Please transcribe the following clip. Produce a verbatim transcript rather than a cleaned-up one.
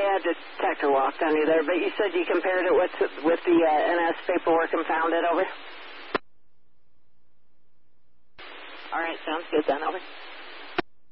had detector locked on you there, but you said you compared it with with the uh, N S paperwork and found it, over. All right, sounds good then, over.